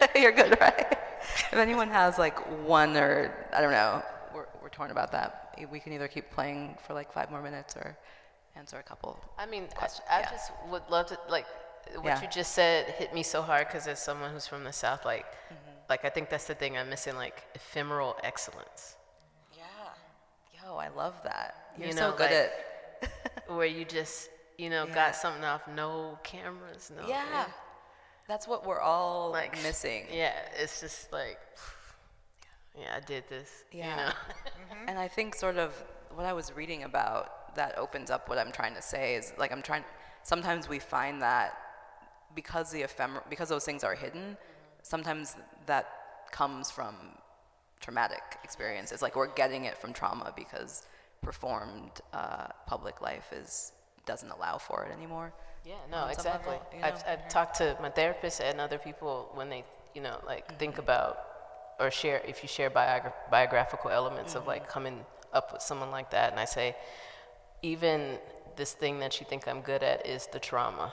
You're good, right? If anyone has like one or, I don't know, we're torn about that. We can either keep playing for like 5 more minutes or answer a couple I mean, questions. I just would love to, like, what you just said hit me so hard because as someone who's from the South, like I think that's the thing I'm missing, like ephemeral excellence. Yeah. Yo, I love that. You're You so know, good like, at. where you just, got something off, no cameras, no. Yeah. That's what we're all Like, missing. Yeah, it's just like, yeah, I did this. Yeah. And I think sort of what I was reading about that opens up what I'm trying to say is like sometimes we find that because because those things are hidden, sometimes that comes from traumatic experiences. Like we're getting it from trauma because performed public life doesn't allow for it anymore. Yeah, no, exactly. Level, I've talked to my therapist and other people when they, think about or share, if you share biographical elements of like coming up with someone like that, and I say, even this thing that you think I'm good at is the trauma.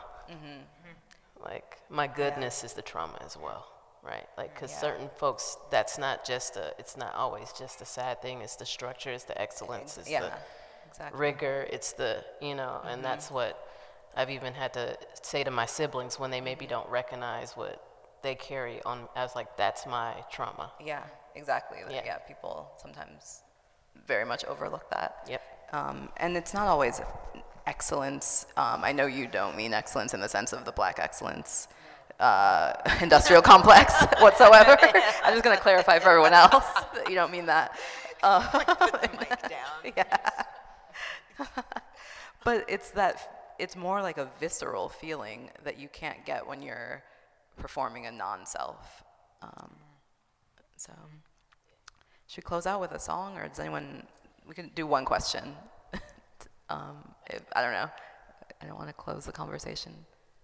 Like my goodness is the trauma as well, right? Like, because certain folks, that's not just it's not always just a sad thing. It's the structure, it's the excellence, it's the rigor, it's the, and that's what I've even had to say to my siblings when they maybe don't recognize what they carry on. I was like, that's my trauma. Yeah, exactly. Yeah, people sometimes very much overlook that. Yep. And it's not always excellence. I know you don't mean excellence in the sense of the black excellence industrial complex whatsoever. I'm just going to clarify for everyone else that you don't mean that. Put the mic down. Yeah. But it's more like a visceral feeling that you can't get when you're performing a non-self. So, should we close out with a song, or does anyone? We can do one question. I don't know. I don't want to close the conversation.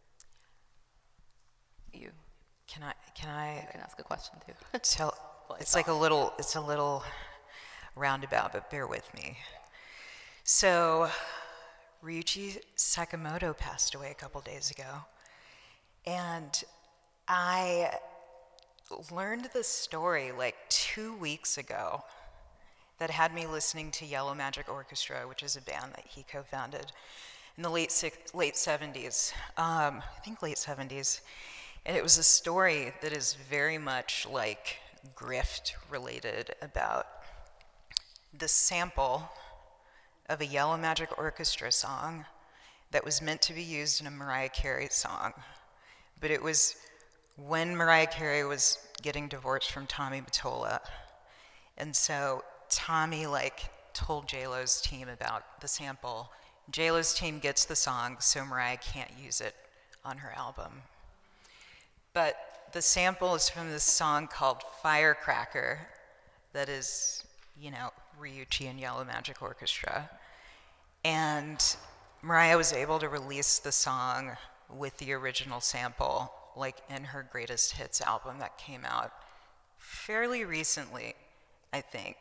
You. Can I? You can ask a question too. Tell. It's like a little roundabout, but bear with me. So, Ryuichi Sakamoto passed away a couple days ago, and I learned this story like 2 weeks ago that had me listening to Yellow Magic Orchestra, which is a band that he co-founded in the late 70s. I think late 70s. And it was a story that is very much like grift related about the sample of a Yellow Magic Orchestra song that was meant to be used in a Mariah Carey song. But it was when Mariah Carey was getting divorced from Tommy Mottola. And so Tommy told J-Lo's team about the sample. J-Lo's team gets the song, so Mariah can't use it on her album. But the sample is from this song called Firecracker that is, Ryuichi and Yellow Magic Orchestra. And Mariah was able to release the song with the original sample, in her Greatest Hits album that came out fairly recently, I think.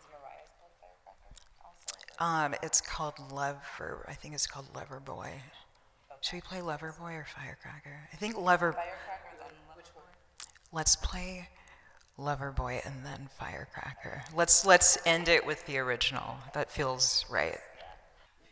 It's called Lover. I think it's called Lover Boy. Should we play Lover Boy or Firecracker? I think Lover. Which one? Let's play Lover Boy and then Firecracker. Let's end it with the original. That feels right.